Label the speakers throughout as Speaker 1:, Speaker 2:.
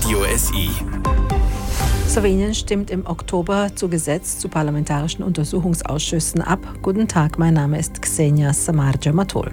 Speaker 1: Radio SI.
Speaker 2: Slowenien stimmt im Oktober zu Gesetz zu parlamentarischen Untersuchungsausschüssen ab. Guten Tag, mein Name ist Ksenia Samarja-Matol.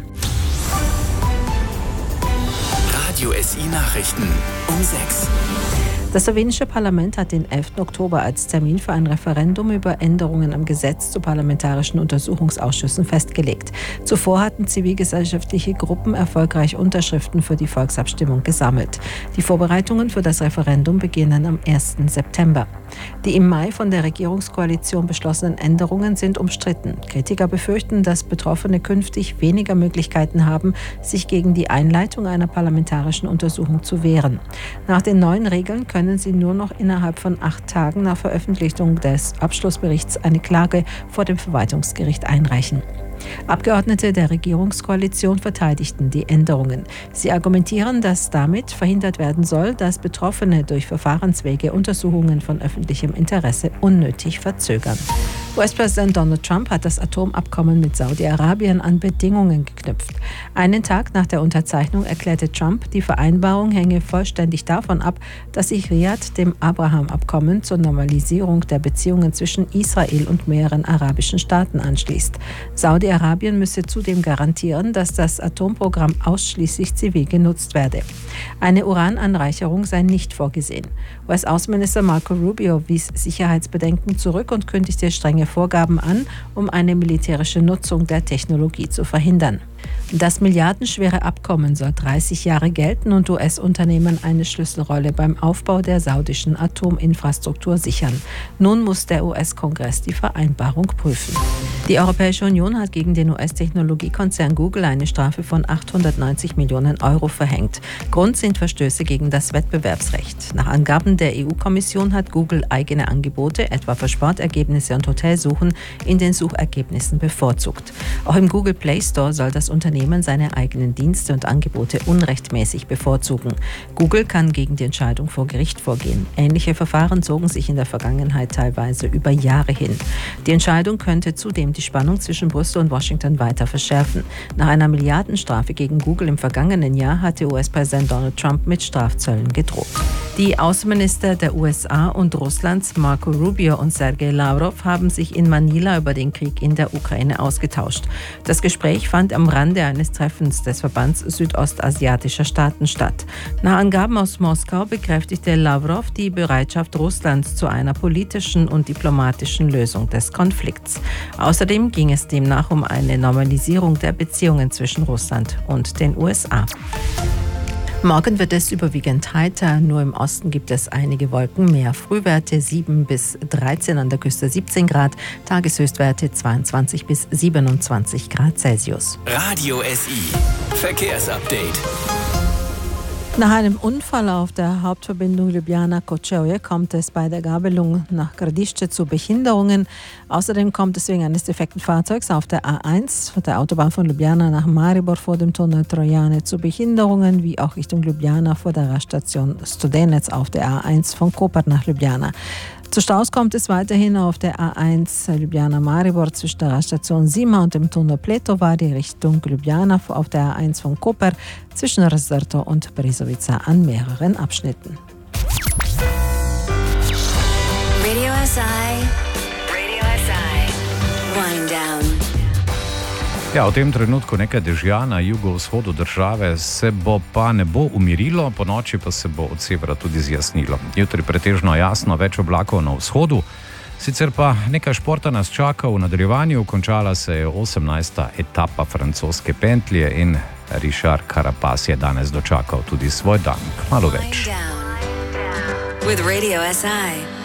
Speaker 1: Radio SI Nachrichten um 6.
Speaker 2: Das slowenische Parlament hat den 11. Oktober als Termin für ein Referendum über Änderungen am Gesetz zu parlamentarischen Untersuchungsausschüssen festgelegt. Zuvor hatten zivilgesellschaftliche Gruppen erfolgreich Unterschriften für die Volksabstimmung gesammelt. Die Vorbereitungen für das Referendum beginnen am 1. September. Die im Mai von der Regierungskoalition beschlossenen Änderungen sind umstritten. Kritiker befürchten, dass Betroffene künftig weniger Möglichkeiten haben, sich gegen die Einleitung einer parlamentarischen Untersuchung zu wehren. Nach den neuen Regeln können sie nur noch innerhalb von 8 Tagen nach Veröffentlichung des Abschlussberichts eine Klage vor dem Verwaltungsgericht einreichen. Abgeordnete der Regierungskoalition verteidigten die Änderungen. Sie argumentieren, dass damit verhindert werden soll, dass Betroffene durch Verfahrenswege Untersuchungen von öffentlichem Interesse unnötig verzögern. US-Präsident Donald Trump hat das Atomabkommen mit Saudi-Arabien an Bedingungen geknüpft. Einen Tag nach der Unterzeichnung erklärte Trump, die Vereinbarung hänge vollständig davon ab, dass sich Riad dem Abraham-Abkommen zur Normalisierung der Beziehungen zwischen Israel und mehreren arabischen Staaten anschließt. Saudi-Arabien müsse zudem garantieren, dass das Atomprogramm ausschließlich zivil genutzt werde. Eine Urananreicherung sei nicht vorgesehen. US-Außenminister Marco Rubio wies Sicherheitsbedenken zurück und kündigte strenge Vorgaben an, um eine militärische Nutzung der Technologie zu verhindern. Das milliardenschwere Abkommen soll 30 Jahre gelten und US-Unternehmen eine Schlüsselrolle beim Aufbau der saudischen Atominfrastruktur sichern. Nun muss der US-Kongress die Vereinbarung prüfen. Die Europäische Union hat gegen den US-Technologiekonzern Google eine Strafe von 890 Millionen Euro verhängt. Grund sind Verstöße gegen das Wettbewerbsrecht. Nach Angaben der EU-Kommission hat Google eigene Angebote, etwa für Sportergebnisse und Hotelsuchen, in den Suchergebnissen bevorzugt. Auch im Google Play Store soll das Unternehmen seine eigenen Dienste und Angebote unrechtmäßig bevorzugen. Google kann gegen die Entscheidung vor Gericht vorgehen. Ähnliche Verfahren zogen sich in der Vergangenheit teilweise über Jahre hin. Die Entscheidung könnte zudem die Spannung zwischen Brüssel und Washington weiter verschärfen. Nach einer Milliardenstrafe gegen Google im vergangenen Jahr hatte US-Präsident Donald Trump mit Strafzöllen gedroht. Die Außenminister der USA und Russlands Marco Rubio und Sergei Lavrov haben sich in Manila über den Krieg in der Ukraine ausgetauscht. Das Gespräch fand am Rande eines Treffens des Verbands südostasiatischer Staaten statt. Nach Angaben aus Moskau bekräftigte Lavrov die Bereitschaft Russlands zu einer politischen und diplomatischen Lösung des Konflikts. Außerdem ging es demnach um eine Normalisierung der Beziehungen zwischen Russland und den USA. Morgen wird es überwiegend heiter, nur im Osten gibt es einige Wolken mehr. Frühwerte 7 bis 13, an der Küste 17 Grad, Tageshöchstwerte 22 bis 27 Grad Celsius.
Speaker 1: Radio SI Verkehrsupdate.
Speaker 2: Nach einem Unfall auf der Hauptverbindung Ljubljana-Kočevje kommt es bei der Gabelung nach Gradišće zu Behinderungen. Außerdem kommt es wegen eines defekten Fahrzeugs auf der A1, der Autobahn von Ljubljana nach Maribor vor dem Tunnel Trojane zu Behinderungen, wie auch Richtung Ljubljana vor der Raststation Studenec auf der A1 von Koper nach Ljubljana. Zu Staus kommt es weiterhin auf der A1 Ljubljana-Maribor zwischen der Raststation Zima und dem Tunnel Pletova, die Richtung Ljubljana auf der A1 von Koper zwischen Rezerto und Brezovica an mehreren Abschnitten.
Speaker 3: Radio SI. Wind down.
Speaker 4: Ja, v tem trenutku nekaj dežja na jugovzhodu države, se bo pa ne bo umirilo, po noči pa se bo od severa tudi zjasnilo. Jutri pretežno jasno, več oblakov na vzhodu, sicer pa nekaj športa nas čaka v nadaljevanju. Končala se je 18. etapa francoske pentlje in Richard Carapaz je danes dočakal tudi svoj dan. Kmalu več.
Speaker 3: With Radio SI.